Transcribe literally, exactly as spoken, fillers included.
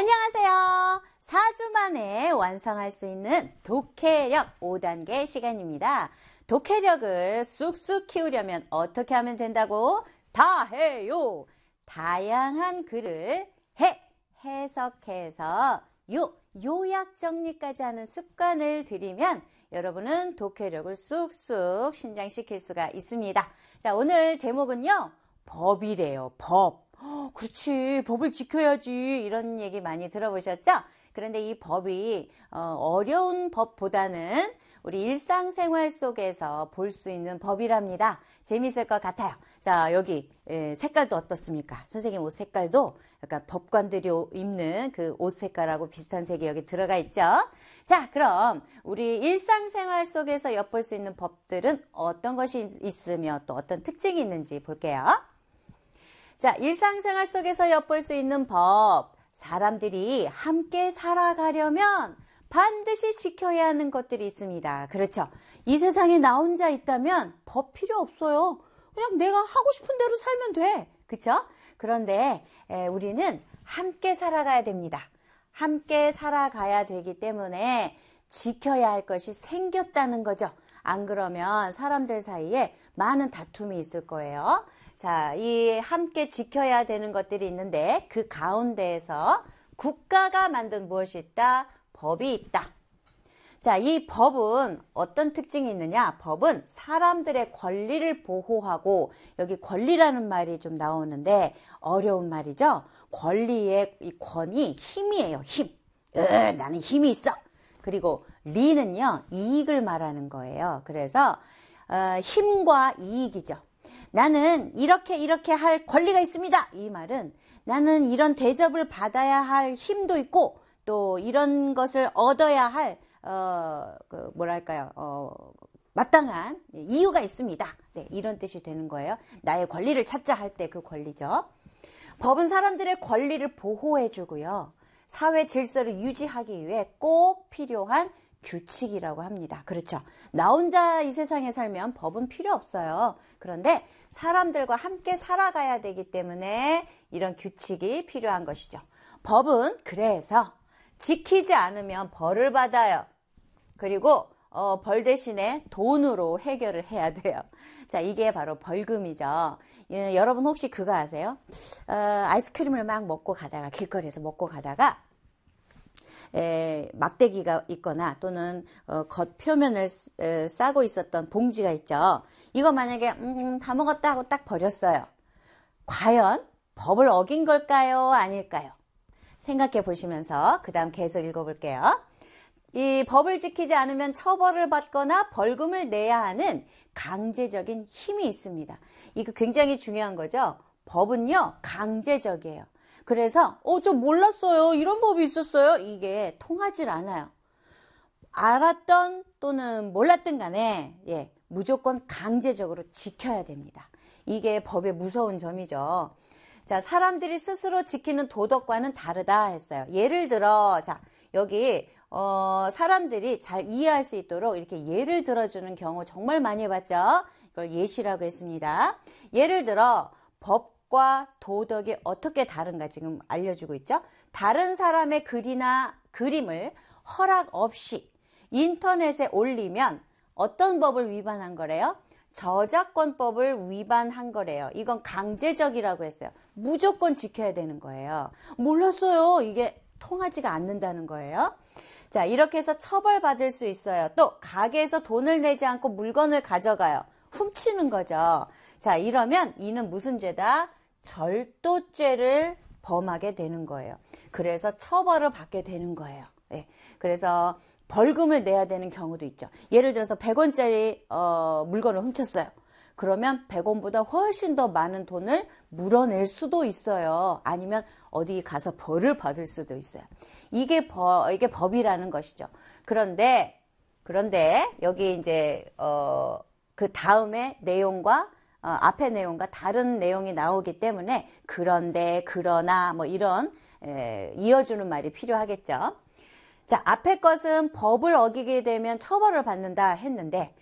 안녕하세요. 사 주 만에 완성할 수 있는 독해력 오 단계 시간입니다. 독해력을 쑥쑥 키우려면 어떻게 하면 된다고? 다 해요. 다양한 글을 해, 해석해서 요, 요약 정리까지 하는 습관을 들이면 여러분은 독해력을 쑥쑥 신장시킬 수가 있습니다. 자, 오늘 제목은요. 법이래요. 법. 어, 그렇지. 법을 지켜야지. 이런 얘기 많이 들어보셨죠? 그런데 이 법이 어, 어려운 법보다는 우리 일상생활 속에서 볼 수 있는 법이랍니다. 재미있을 것 같아요. 자, 여기 예, 색깔도 어떻습니까? 선생님 옷 색깔도 약간 법관들이 입는 그 옷 색깔하고 비슷한 색이 여기 들어가 있죠. 자, 그럼 우리 일상생활 속에서 엿볼 수 있는 법들은 어떤 것이 있으며 또 어떤 특징이 있는지 볼게요. 자, 일상생활 속에서 엿볼 수 있는 법. 사람들이 함께 살아가려면 반드시 지켜야 하는 것들이 있습니다. 그렇죠. 이 세상에 나 혼자 있다면 법 필요 없어요. 그냥 내가 하고 싶은 대로 살면 돼. 그렇죠? 그런데 에, 우리는 함께 살아가야 됩니다. 함께 살아가야 되기 때문에 지켜야 할 것이 생겼다는 거죠. 안 그러면 사람들 사이에 많은 다툼이 있을 거예요. 자, 이 함께 지켜야 되는 것들이 있는데 그 가운데에서 국가가 만든 무엇이 있다? 법이 있다. 자, 이 법은 어떤 특징이 있느냐? 법은 사람들의 권리를 보호하고, 여기 권리라는 말이 좀 나오는데 어려운 말이죠. 권리의 이 권이 힘이에요. 힘. 으, 나는 힘이 있어. 그리고 리는요, 이익을 말하는 거예요. 그래서 어, 힘과 이익이죠. 나는 이렇게 이렇게 할 권리가 있습니다. 이 말은 나는 이런 대접을 받아야 할 힘도 있고 또 이런 것을 얻어야 할 어, 그 뭐랄까요? 어, 마땅한 이유가 있습니다. 네, 이런 뜻이 되는 거예요. 나의 권리를 찾자 할 때 그 권리죠. 법은 사람들의 권리를 보호해 주고요. 사회 질서를 유지하기 위해 꼭 필요한 규칙이라고 합니다. 그렇죠. 나 혼자 이 세상에 살면 법은 필요 없어요. 그런데 사람들과 함께 살아가야 되기 때문에 이런 규칙이 필요한 것이죠. 법은 그래서 지키지 않으면 벌을 받아요. 그리고 어, 벌 대신에 돈으로 해결을 해야 돼요. 자, 이게 바로 벌금이죠. 예, 여러분 혹시 그거 아세요? 어, 아이스크림을 막 먹고 가다가 길거리에서 먹고 가다가 에, 막대기가 있거나 또는 어, 겉표면을 에, 싸고 있었던 봉지가 있죠. 이거 만약에 음, 다 먹었다 하고 딱 버렸어요. 과연 법을 어긴 걸까요? 아닐까요? 생각해 보시면서 그 다음 계속 읽어볼게요. 이 법을 지키지 않으면 처벌을 받거나 벌금을 내야 하는 강제적인 힘이 있습니다. 이거 굉장히 중요한 거죠. 법은요, 강제적이에요. 그래서 어, 저 몰랐어요. 이런 법이 있었어요. 이게 통하질 않아요. 알았던 또는 몰랐든 간에 예, 무조건 강제적으로 지켜야 됩니다. 이게 법의 무서운 점이죠. 자, 사람들이 스스로 지키는 도덕과는 다르다 했어요. 예를 들어, 자, 여기 어, 사람들이 잘 이해할 수 있도록 이렇게 예를 들어주는 경우 정말 많이 봤죠. 이걸 예시라고 했습니다. 예를 들어 법과 도덕이 어떻게 다른가 지금 알려주고 있죠. 다른 사람의 글이나 그림을 허락 없이 인터넷에 올리면 어떤 법을 위반한 거래요? 저작권법을 위반한 거래요. 이건 강제적이라고 했어요. 무조건 지켜야 되는 거예요. 몰랐어요. 이게 통하지가 않는다는 거예요. 자, 이렇게 해서 처벌받을 수 있어요. 또 가게에서 돈을 내지 않고 물건을 가져가요. 훔치는 거죠. 자, 이러면 이는 무슨 죄다? 절도죄를 범하게 되는 거예요. 그래서 처벌을 받게 되는 거예요. 네. 그래서 벌금을 내야 되는 경우도 있죠. 예를 들어서 백 원짜리 어, 물건을 훔쳤어요. 그러면 백 원보다 훨씬 더 많은 돈을 물어낼 수도 있어요. 아니면 어디 가서 벌을 받을 수도 있어요. 이게 법, 이게 법이라는 것이죠. 그런데, 그런데, 여기 이제, 어, 그 다음에 내용과, 어, 앞의 내용과 다른 내용이 나오기 때문에, 그런데, 그러나, 뭐 이런, 에, 이어주는 말이 필요하겠죠. 자, 앞의 것은 법을 어기게 되면 처벌을 받는다 했는데,